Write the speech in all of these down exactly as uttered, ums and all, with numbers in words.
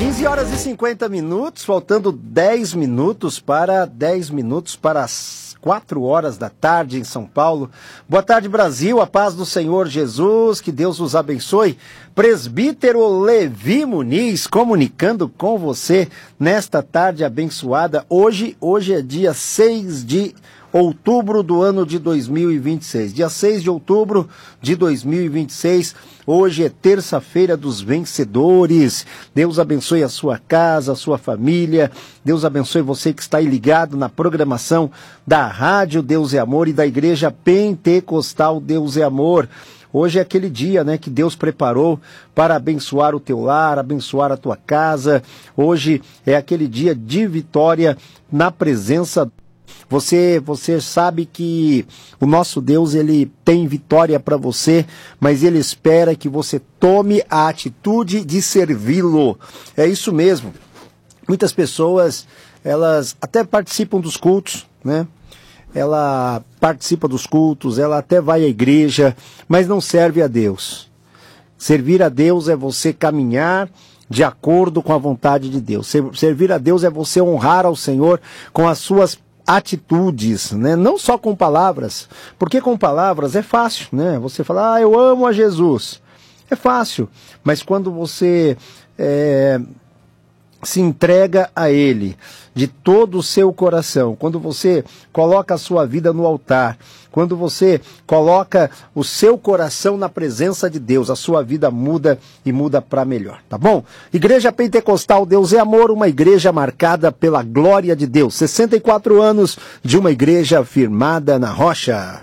quinze horas e cinquenta minutos, faltando dez minutos para dez minutos para as quatro horas da tarde em São Paulo. Boa tarde, Brasil, a paz do Senhor Jesus, que Deus os abençoe. Presbítero Levi Muniz comunicando com você nesta tarde abençoada. Hoje, hoje é dia seis de outubro do ano de dois mil e vinte e seis. Dia seis de outubro de dois mil e vinte e seis. Hoje é terça-feira dos vencedores. Deus abençoe a sua casa, a sua família. Deus abençoe você que está aí ligado na programação da Rádio Deus é Amor e da Igreja Pentecostal Deus é Amor. Hoje é aquele dia, né, que Deus preparou para abençoar o teu lar, abençoar a tua casa. Hoje é aquele dia de vitória na presença. Você, você sabe que o nosso Deus, ele tem vitória para você, mas ele espera que você tome a atitude de servi-lo. É isso mesmo. Muitas pessoas, elas até participam dos cultos, né? Ela participa dos cultos, ela até vai à igreja, mas não serve a Deus. Servir a Deus é você caminhar de acordo com a vontade de Deus. Servir a Deus é você honrar ao Senhor com as suas atitudes, né? Não só com palavras, porque com palavras é fácil, né? Você fala, ah, eu amo a Jesus. É fácil, mas quando você é, se entrega a Ele de todo o seu coração, quando você coloca a sua vida no altar, quando você coloca o seu coração na presença de Deus, a sua vida muda e muda para melhor, tá bom? Igreja Pentecostal Deus é Amor, uma igreja marcada pela glória de Deus. sessenta e quatro anos de uma igreja firmada na rocha.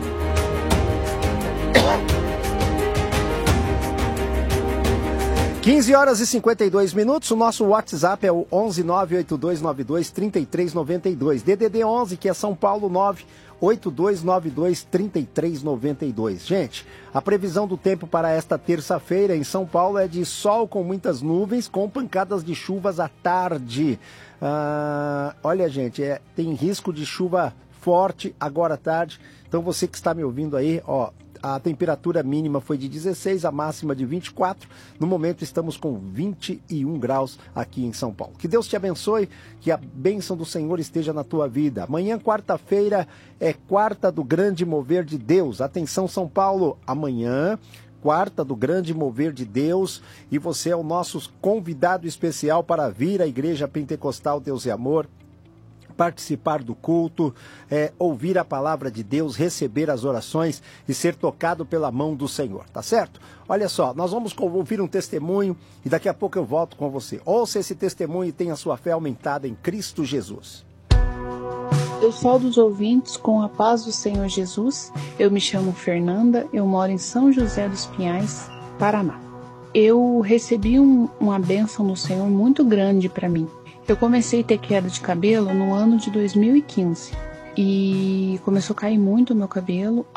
quinze horas e cinquenta e dois minutos, o nosso WhatsApp é o onze nove oito dois nove dois três três nove dois, D D D onze, que é São Paulo, nove oito dois nove dois três três nove dois. Gente, a previsão do tempo para esta terça-feira em São Paulo é de sol com muitas nuvens, com pancadas de chuvas à tarde. Ah, olha, gente, é, tem risco de chuva forte agora à tarde, então você que está me ouvindo aí, ó, a temperatura mínima foi de dezesseis, a máxima de vinte e quatro. No momento estamos com vinte e um graus aqui em São Paulo. Que Deus te abençoe, que a bênção do Senhor esteja na tua vida. Amanhã, quarta-feira, é quarta do grande mover de Deus. Atenção, São Paulo, amanhã, quarta do grande mover de Deus, e você é o nosso convidado especial para vir à Igreja Pentecostal Deus é Amor, participar do culto, é, ouvir a palavra de Deus, receber as orações e ser tocado pela mão do Senhor, tá certo? Olha só, nós vamos ouvir um testemunho e daqui a pouco eu volto com você. Ouça esse testemunho e tenha sua fé aumentada em Cristo Jesus. Eu saúdo os ouvintes com a paz do Senhor Jesus. Eu me chamo Fernanda, eu moro em São José dos Pinhais, Paraná. Eu recebi um, uma bênção do Senhor muito grande para mim. Eu comecei a ter queda de cabelo no ano de dois mil e quinze e começou a cair muito o meu cabelo.